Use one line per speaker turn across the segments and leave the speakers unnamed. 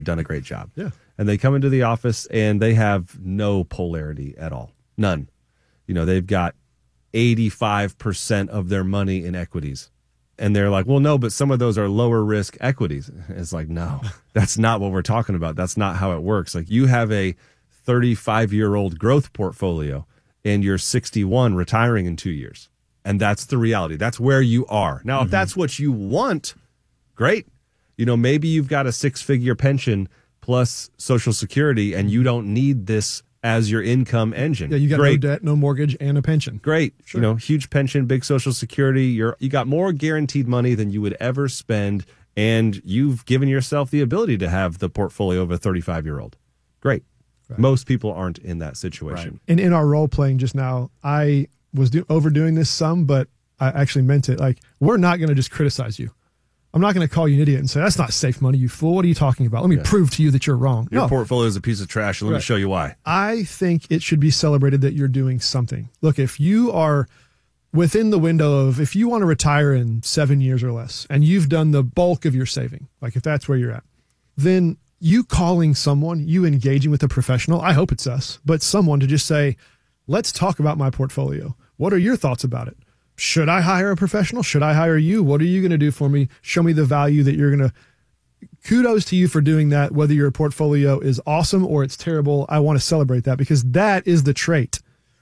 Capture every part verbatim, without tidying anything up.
done a great job.
Yeah.
And they come into the office and they have no polarity at all. None. You know, they've got eighty-five percent of their money in equities. And they're like, well, no, but some of those are lower risk equities. It's like, no, that's not what we're talking about. That's not how it works. Like, you have a thirty-five year old growth portfolio and you're sixty-one retiring in two years. And that's the reality. That's where you are. Now, mm-hmm. if that's what you want, great. You know, maybe you've got a six figure pension plus Social Security and you don't need this as your income engine.
Yeah, you got
great.
no debt, no mortgage, and a pension.
Great.
Sure.
You know, huge pension, big Social Security. You're you got more guaranteed money than you would ever spend, and you've given yourself the ability to have the portfolio of a thirty-five year old. Great. Right. Most people aren't in that situation.
Right. And in our role playing just now, I was do- overdoing this some, but I actually meant it. Like, we're not going to just criticize you. I'm not going to call you an idiot and say, that's not safe money, you fool. What are you talking about? Let me yeah. prove to you that you're wrong.
Your
no.
portfolio is a piece of trash. And let right. me show you why.
I think it should be celebrated that you're doing something. Look, if you are within the window of, if you want to retire in seven years or less, and you've done the bulk of your saving, like if that's where you're at, then you calling someone, you engaging with a professional, I hope it's us, but someone to just say, let's talk about my portfolio. What are your thoughts about it? Should I hire a professional? Should I hire you? What are you going to do for me? Show me the value that you're going to. Kudos to you for doing that, whether your portfolio is awesome or it's terrible. I want to celebrate that because that is the trait.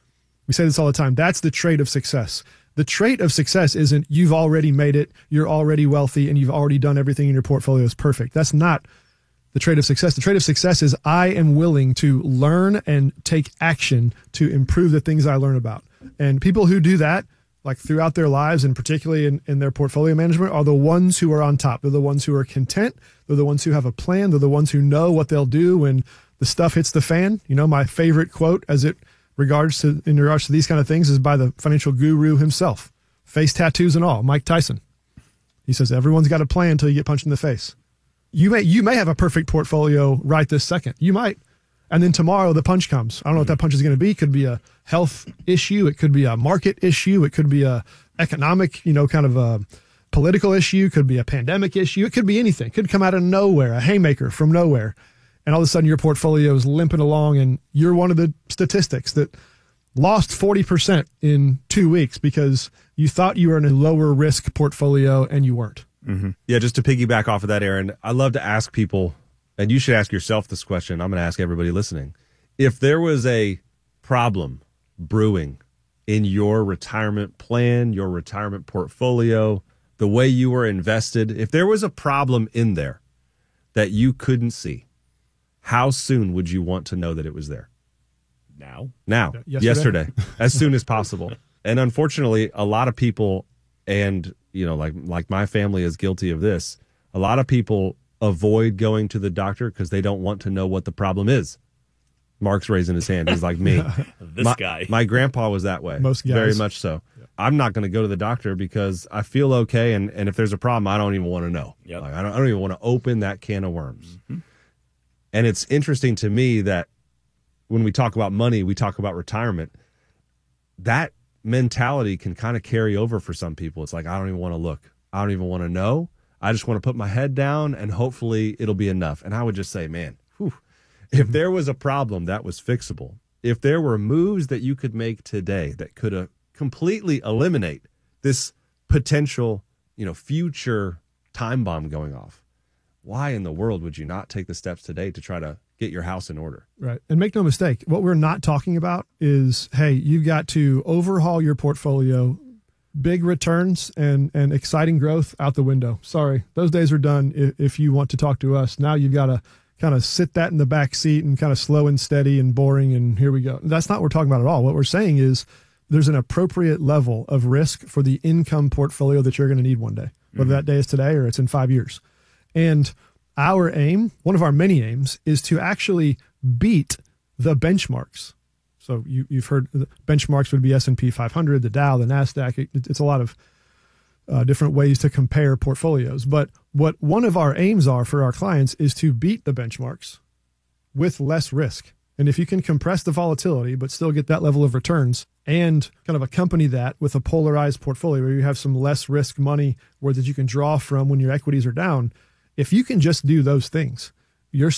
We say this all the time. That's the trait of success. The trait of success isn't you've already made it, you're already wealthy, and you've already done everything in your portfolio is perfect. That's not the trait of success. The trait of success is I am willing to learn and take action to improve the things I learn about. And people who do that, like throughout their lives and particularly in, in their portfolio management, are the ones who are on top. They're the ones who are content. They're the ones who have a plan. They're the ones who know what they'll do when the stuff hits the fan. You know, my favorite quote as it regards to in regards to these kind of things is by the financial guru himself, face tattoos and all, Mike Tyson. He says, everyone's got a plan until you get punched in the face. You may, you may have a perfect portfolio right this second. You might. And then tomorrow the punch comes. I don't know what that punch is going to be. It could be a health issue. It could be a market issue. It could be a economic, you know, kind of a political issue. It could be a pandemic issue. It could be anything. It could come out of nowhere, a haymaker from nowhere. And all of a sudden your portfolio is limping along and you're one of the statistics that lost forty percent in two weeks because you thought you were in a lower risk portfolio and you weren't.
Mm-hmm. Yeah, just to piggyback off of that, Aaron, I love to ask people, and you should ask yourself this question. I'm going to ask everybody listening. If there was a problem brewing in your retirement plan, your retirement portfolio, the way you were invested, if there was a problem in there that you couldn't see, how soon would you want to know that it was there?
Now?
Now.
Yesterday?
Yesterday. As soon as possible. And unfortunately, a lot of people, and, you know, like like my family is guilty of this, a lot of people avoid going to the doctor because they don't want to know what the problem is. Mark's raising his hand. He's like me.
this
my,
guy.
My grandpa was that way.
Most guys.
Very much so. Yeah. I'm not going to go to the doctor because I feel okay, and, and if there's a problem, I don't even want to know.
Yep.
Like, I, don't, I don't even want to open that can of worms. Mm-hmm. And it's interesting to me that when we talk about money, we talk about retirement. That mentality can kind of carry over for some people. It's like, I don't even want to look. I don't even want to know. I just want to put my head down and hopefully it'll be enough. And I would just say, man, whew, if there was a problem that was fixable, if there were moves that you could make today that could uh, completely eliminate this potential, you know, future time bomb going off, why in the world would you not take the steps today to try to get your house in order?
Right. And make no mistake, what we're not talking about is, hey, you've got to overhaul your portfolio, big returns and, and exciting growth out the window. Sorry, those days are done if, if you want to talk to us. Now you've got to kind of sit that in the back seat and kind of slow and steady and boring, and here we go. That's not what we're talking about at all. What we're saying is there's an appropriate level of risk for the income portfolio that you're going to need one day, whether mm-hmm. that day is today or it's in five years. And our aim, one of our many aims, is to actually beat the benchmarks. So you, you've heard the benchmarks would be S and P five hundred, the Dow, the NASDAQ. It, it's a lot of uh, different ways to compare portfolios. But what one of our aims are for our clients is to beat the benchmarks with less risk. And if you can compress the volatility but still get that level of returns and kind of accompany that with a polarized portfolio where you have some less risk money where that you can draw from when your equities are down, if you can just do those things, You're